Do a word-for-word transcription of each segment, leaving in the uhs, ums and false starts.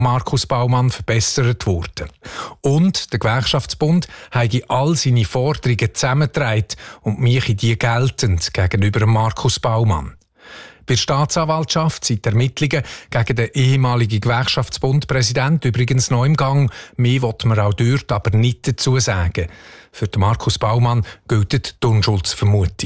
Markus Baumann verbessert worden. Und der Gewerkschaftsbund habe all seine Forderungen zusammengetragen und mache die geltend gegenüber Markus Baumann. Bei der Staatsanwaltschaft sind die Ermittlungen gegen den ehemaligen Gewerkschaftsbundpräsidenten übrigens noch im Gang. Mehr will man auch dort aber nicht dazu sagen. Für den Markus Baumann gilt die Unschuldsvermutung.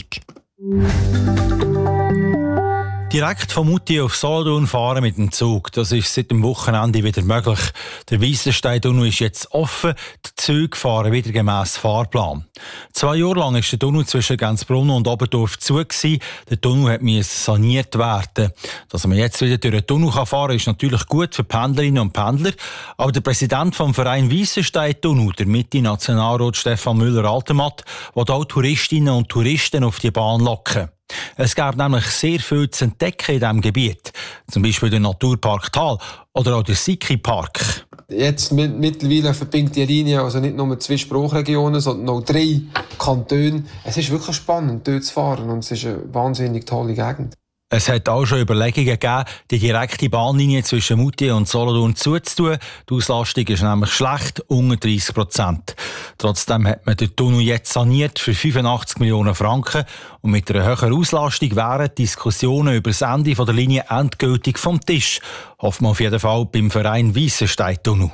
Direkt von Mutti auf Solothurn fahren mit dem Zug. Das ist seit dem Wochenende wieder möglich. Der Weissenstein-Tunnel ist jetzt offen. Die Züge fahren wieder gemäss Fahrplan. Zwei Jahre lang war der Tunnel zwischen Gänzbrunn und Oberdorf zu gewesen. Der Tunnel musste saniert werden. Dass man jetzt wieder durch den Tunnel fahren kann, ist natürlich gut für Pendlerinnen und Pendler. Aber der Präsident vom Verein Weissenstein-Tunnel, der Mitte-Nationalrat Stefan Müller-Altemat, will auch Touristinnen und Touristen auf die Bahn locken. Es gab nämlich sehr viel zu entdecken in diesem Gebiet. Zum Beispiel den Naturpark Thal oder auch den Siki-Park. Jetzt mittlerweile verbindet die Linie also nicht nur zwei Sprachregionen, sondern auch drei Kantone. Es ist wirklich spannend, dort zu fahren und es ist eine wahnsinnig tolle Gegend. Es hat auch schon Überlegungen gegeben, die direkte Bahnlinie zwischen Moutier und Solothurn zuzutun. Die Auslastung ist nämlich schlecht, unter dreissig Prozent. Trotzdem hat man den Tunnel jetzt saniert für fünfundachtzig Millionen Franken. Und mit einer höheren Auslastung wären Diskussionen über das Ende der Linie endgültig vom Tisch. Hoffen wir auf jeden Fall beim Verein Weissenstein-Tunnel.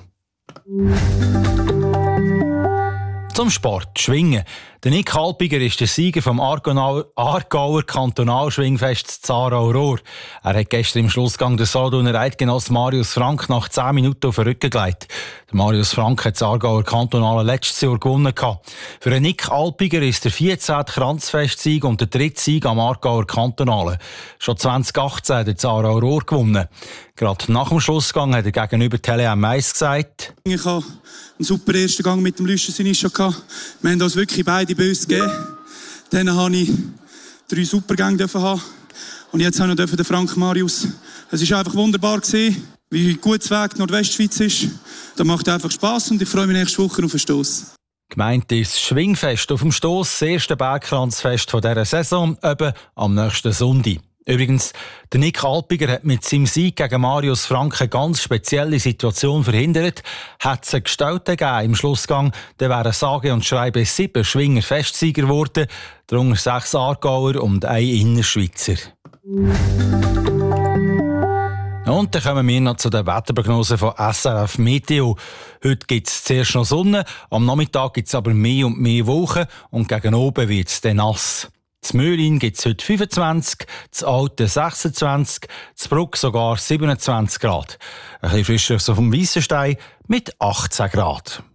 Zum Sport, Schwingen. Der Nick Halpiger ist der Sieger vom Aargauer Kantonalschwingfest Zara-Auror. Er hat gestern im Schlussgang den Solothurner Eidgenoss Marius Frank nach zehn Minuten auf den Rücken gelegt. Der Marius Frank hat das Aargauer Kantonale letztes Jahr gewonnen. Für den Nick Halpiger ist der vierzehnte Kranzfestsieg und der dritte Sieg am Aargauer Kantonale. Schon zwanzig achtzehn hat der Zara-Auror gewonnen. Gerade nach dem Schlussgang hat er gegenüber Tele M eins gesagt: Ich hatte einen super ersten Gang mit dem Lüschen Sinischa. Wir haben uns wirklich beide böse gegeben. Dann durfte ich drei Supergänge haben. Und jetzt habe ich den Frank Marius. Es war einfach wunderbar gewesen, wie gut das Weg Nordwestschweiz ist. Das macht einfach Spass und ich freue mich nächste Woche auf den Stoss. Gemeint ist das Schwingfest auf dem Stoss, das erste Bergkranzfest dieser Saison, eben am nächsten Sonntag. Übrigens, der Nick Halpiger hat mit seinem Sieg gegen Marius Frank eine ganz spezielle Situation verhindert. Hat es einen Gestellten gegeben im Schlussgang, dann wären sage und schreibe sieben Schwinger Festsieger geworden, darunter sechs Aargauer und ein Innerschweizer. Und dann kommen wir noch zu den Wetterprognosen von S R F Meteo. Heute gibt es zuerst noch Sonne, am Nachmittag gibt es aber mehr und mehr Wolken und gegen oben wird es dann nass. Z Möhlin gibt es heute fünfundzwanzig, z Alten sechsundzwanzig, z Bruck sogar siebenundzwanzig Grad. Ein bisschen frischer so vom Weissenstein mit achtzehn Grad.